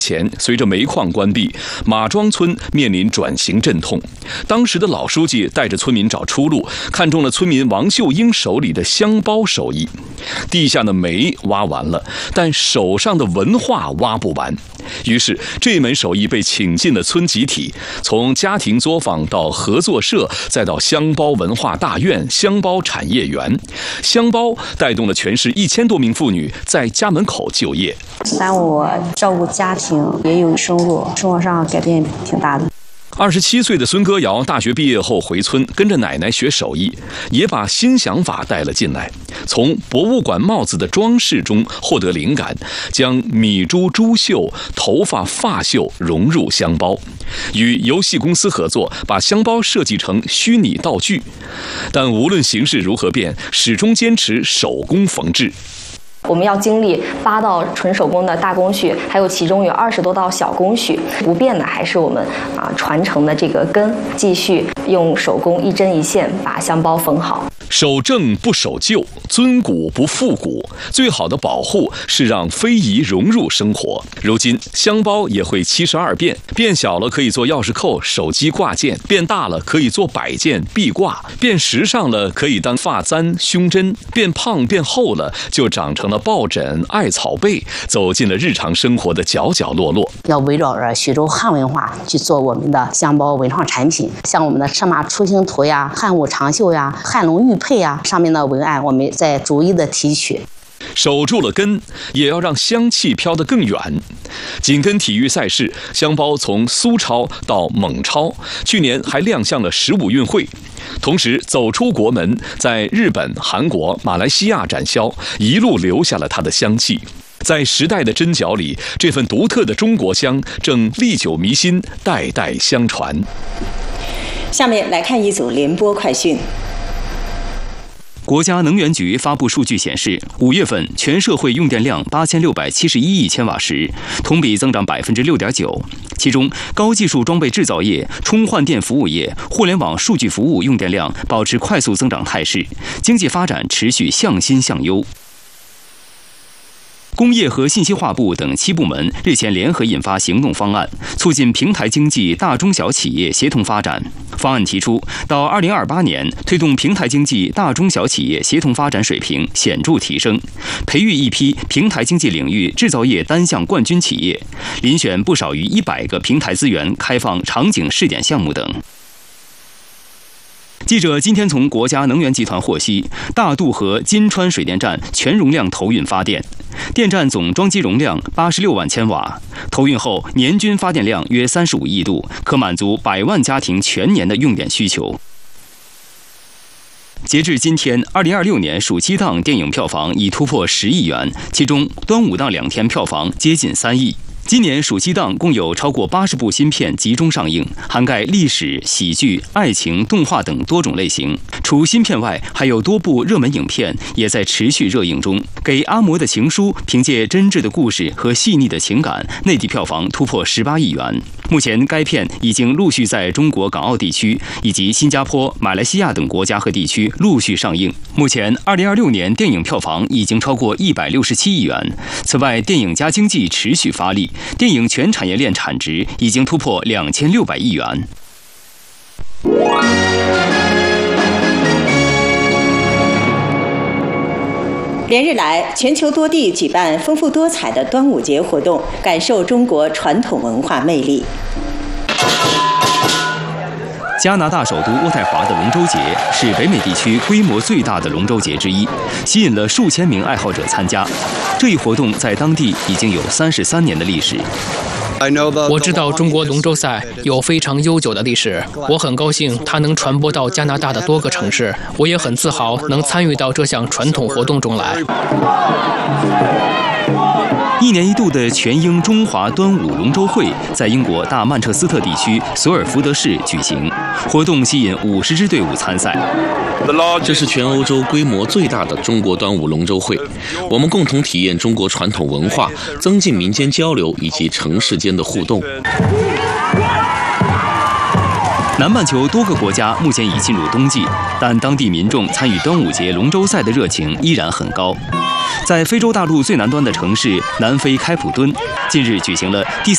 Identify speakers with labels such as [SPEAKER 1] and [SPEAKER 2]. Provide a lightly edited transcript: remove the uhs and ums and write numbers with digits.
[SPEAKER 1] 前，随着煤矿关闭，马庄村面临转型阵痛。当时的老书记带着村民找出路，看中了村民王秀英手里的香包手艺。地下的煤挖完了，但手上的文化挖不完。于是，这门手艺被请进了村集体，从家庭作坊到合作社，再到香包文化大院、香包产业园。香包带动了全市1000多名妇女在家门口就业。
[SPEAKER 2] 耽误我照顾家庭，也有收入，生活上改变挺大的。
[SPEAKER 1] 27岁的孙歌瑶大学毕业后回村，跟着奶奶学手艺，也把新想法带了进来。从博物馆帽子的装饰中获得灵感，将米珠珠绣、头发发绣融入香包，与游戏公司合作，把香包设计成虚拟道具。但无论形势如何变，始终坚持手工缝制。
[SPEAKER 3] 我们要经历8道纯手工的大工序，还有其中有20多道小工序。不变的还是我们传承的这个根，继续用手工一针一线把香包缝好。
[SPEAKER 1] 守正不守旧，尊古不复古，最好的保护是让非遗融入生活。如今香包也会72变，变小了可以做钥匙扣、手机挂件，变大了可以做摆件、壁挂，变时尚了可以当发簪、胸针，变胖变厚了就长成了抱枕、艾草被，走进了日常生活的角角落落。
[SPEAKER 4] 要围绕着徐州汉文化去做我们的香包文创产品，像我们的车马出行图呀、汉舞长袖呀、汉龙玉佩呀，上面的文案我们在逐一的提取。
[SPEAKER 1] 守住了根，也要让香气飘得更远。紧跟体育赛事，香包从苏超到蒙超，去年还亮相了15运会。同时走出国门，在日本、韩国、马来西亚展销，一路留下了它的香气。在时代的针脚里，这份独特的中国香正历久弥新，代代相传。
[SPEAKER 5] 下面来看一组联播快讯。
[SPEAKER 6] 国家能源局发布数据显示，5月份全社会用电量8671亿千瓦时，同比增长6.9%。其中，高技术装备制造业、充换电服务业、互联网数据服务用电量保持快速增长态势，经济发展持续向新向优。工业和信息化部等7部门日前联合印发行动方案，促进平台经济大中小企业协同发展。方案提出，到2028年，推动平台经济大中小企业协同发展水平显著提升，培育一批平台经济领域制造业单项冠军企业，遴选不少于100个平台资源开放场景试点项目等。记者今天从国家能源集团获悉，大渡河金川水电站全容量投运发电，电站总装机容量86万千瓦，投运后年均发电量约35亿度，可满足100万家庭全年的用电需求。截至今天，2026年暑期档电影票房已突破10亿元，其中端午档2天票房接近3亿。今年暑期档共有超过80部新片集中上映，涵盖历史、喜剧、爱情、动画等多种类型。除新片外，还有多部热门影片也在持续热映中。给阿嬷的情书凭借真挚的故事和细腻的情感，内地票房突破18亿元。目前该片已经陆续在中国港澳地区以及新加坡、马来西亚等国家和地区陆续上映。目前2026年电影票房已经超过167亿元。此外，电影加经济持续发力，电影全产业链产值已经突破2600亿元。
[SPEAKER 5] 连日来，全球多地举办丰富多彩的端午节活动，感受中国传统文化魅力。
[SPEAKER 6] 加拿大首都渥太华的龙舟节是北美地区规模最大的龙舟节之一，吸引了数千名爱好者参加。这一活动在当地已经有33年的历史。
[SPEAKER 7] 我知道中国龙舟赛有非常悠久的历史，我很高兴它能传播到加拿大的多个城市，我也很自豪能参与到这项传统活动中来。
[SPEAKER 6] 1年1度的全英中华端午龙舟会在英国大曼彻斯特地区索尔福德市举行，活动吸引50支队伍参赛。
[SPEAKER 8] 这是全欧洲规模最大的中国端午龙舟会，我们共同体验中国传统文化，增进民间交流以及城市间的互动。
[SPEAKER 6] 南半球多个国家目前已进入冬季，但当地民众参与端午节龙舟赛的热情依然很高。在非洲大陆最南端的城市南非开普敦，近日举行了第